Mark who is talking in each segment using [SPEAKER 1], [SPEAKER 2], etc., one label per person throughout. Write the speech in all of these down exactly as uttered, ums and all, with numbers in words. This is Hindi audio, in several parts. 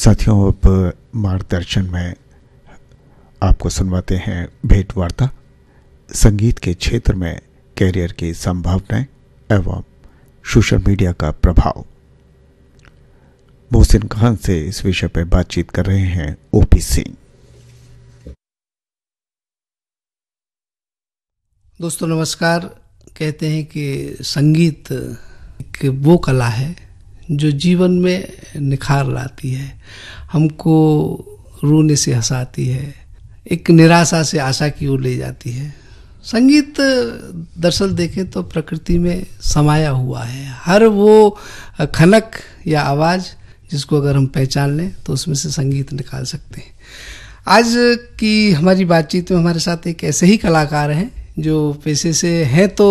[SPEAKER 1] साथियों, अब मार्गदर्शन में आपको सुनवाते हैं भेंट वार्ता, संगीत के क्षेत्र में कैरियर की संभावनाएं एवं सोशल मीडिया का प्रभाव। मोहसिन खान से इस विषय पर बातचीत कर रहे हैं ओपी सिंह।
[SPEAKER 2] दोस्तों नमस्कार। कहते हैं कि संगीत एक वो कला है जो जीवन में निखार लाती है, हमको रोने से हंसाती है, एक निराशा से आशा की ओर ले जाती है। संगीत दरअसल देखें तो प्रकृति में समाया हुआ है। हर वो खनक या आवाज़ जिसको अगर हम पहचान लें तो उसमें से संगीत निकाल सकते हैं। आज की हमारी बातचीत में हमारे साथ एक ऐसे ही कलाकार हैं जो पेशे से हैं तो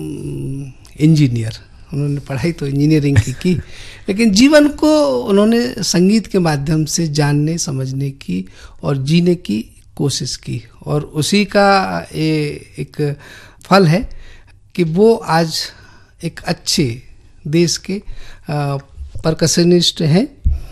[SPEAKER 2] इंजीनियर, उन्होंने पढ़ाई तो इंजीनियरिंग की की लेकिन जीवन को उन्होंने संगीत के माध्यम से जानने समझने की और जीने की कोशिश की, और उसी का ये एक फल है कि वो आज एक अच्छे देश के परकशनिस्ट हैं।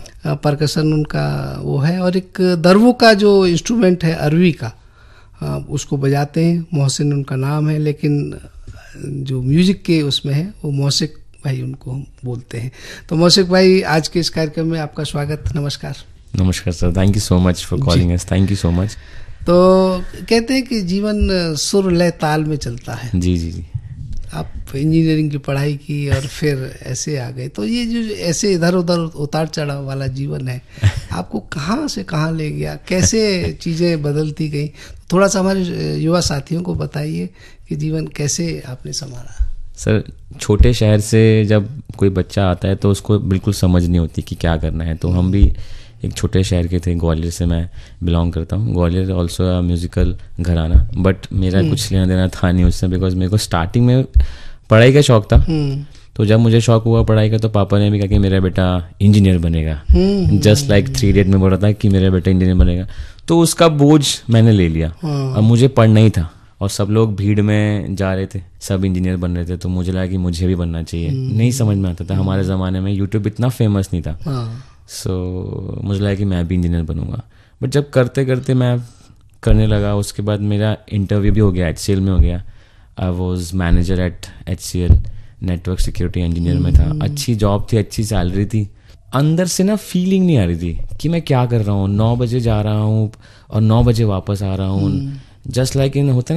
[SPEAKER 2] परकशन उनका वो है, और एक दरवों का जो इंस्ट्रूमेंट है अरवी का, उसको बजाते हैं। मोहसिन उनका नाम है, लेकिन जो म्यूजिक के उसमें है वो मौसिक भाई उनको हम बोलते हैं। तो मौसिक भाई, आज के इस कार्यक्रम में आपका स्वागत। नमस्कार।
[SPEAKER 3] नमस्कार sir, thank you so much for calling us. Thank you so much.
[SPEAKER 2] तो कहते हैं कि जीवन सुर लय ताल में चलता है।
[SPEAKER 3] जी जी जी।
[SPEAKER 2] आप इंजीनियरिंग की पढ़ाई की और फिर ऐसे आ गए, तो ये जो ऐसे इधर उधर उतार चढ़ाव वाला जीवन है आपको कहाँ से कहाँ ले गया, कैसे चीज़ें बदलती गई? थोड़ा सा हमारे युवा साथियों को बताइए कि जीवन कैसे आपने संभाला।
[SPEAKER 3] सर, छोटे शहर से जब कोई बच्चा आता है तो उसको बिल्कुल समझ नहीं होती कि क्या करना है। तो हम भी एक छोटे शहर के थे, ग्वालियर से मैं बिलोंग करता हूँ। ग्वालियर ऑल्सो अ म्यूजिकल घराना, बट मेरा कुछ लेना देना था नहीं उससे, बिकॉज मेरे को स्टार्टिंग में पढ़ाई का शौक था। तो जब मुझे शौक हुआ पढ़ाई का तो पापा ने भी कहा कि मेरा बेटा इंजीनियर बनेगा, जस्ट लाइक थ्री इडियट में बोल रहा था कि मेरा बेटा इंजीनियर बनेगा। तो उसका बोझ मैंने ले लिया। अब मुझे पढ़ना ही था और सब लोग भीड़ में जा रहे थे, सब इंजीनियर बन रहे थे, तो मुझे लगा कि मुझे भी बनना चाहिए। नहीं समझ में आता था, हमारे ज़माने में यूट्यूब इतना फेमस नहीं था। सो so, मुझे लगा कि मैं भी इंजीनियर बनूंगा। बट जब करते करते मैं करने लगा, उसके बाद मेरा इंटरव्यू भी हो गया, एच सी एल में हो गया। I was manager eight H C L, network security engineer में था। अच्छी जॉब थी, अच्छी सैलरी थी। अंदर से ना फीलिंग नहीं आ रही थी कि मैं क्या कर रहा हूँ। नौ बजे जा रहा हूँ और नौ बजे वापस आ रहा हूँ, जस्ट लाइक इन होता है